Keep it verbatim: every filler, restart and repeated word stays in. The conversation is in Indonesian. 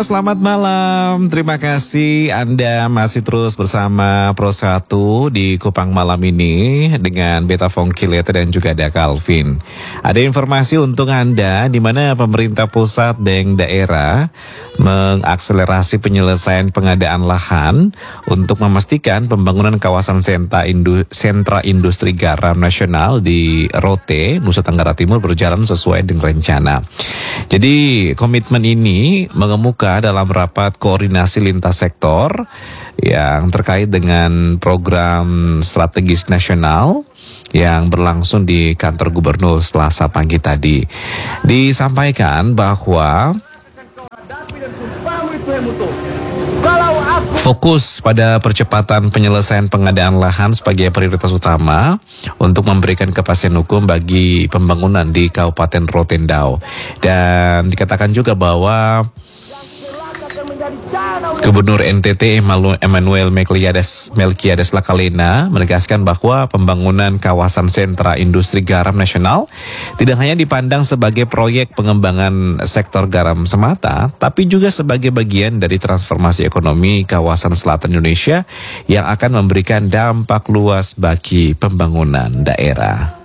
selamat malam. Terima kasih Anda masih terus bersama Pro satu di Kupang malam ini dengan Beta Fongkilete dan juga ada Calvin. Ada informasi untuk Anda di mana pemerintah pusat dan daerah mengakselerasi penyelesaian pengadaan lahan untuk memastikan pembangunan kawasan sentra, indu, sentra industri garam nasional di Rote, Nusa Tenggara Timur berjalan sesuai dengan rencana. Jadi komitmen ini mengemuka dalam rapat koordinasi lintas sektor yang terkait dengan program strategis nasional yang berlangsung di kantor gubernur Selasa pagi tadi. Disampaikan bahwa fokus pada percepatan penyelesaian pengadaan lahan sebagai prioritas utama untuk memberikan kepastian hukum bagi pembangunan di Kabupaten Rotendao. Dan dikatakan juga bahwa Gubernur N T T Emmanuel Melquiades, Melquiades Lakalena menegaskan bahwa pembangunan kawasan sentra industri garam nasional tidak hanya dipandang sebagai proyek pengembangan sektor garam semata, tapi juga sebagai bagian dari transformasi ekonomi kawasan selatan Indonesia yang akan memberikan dampak luas bagi pembangunan daerah.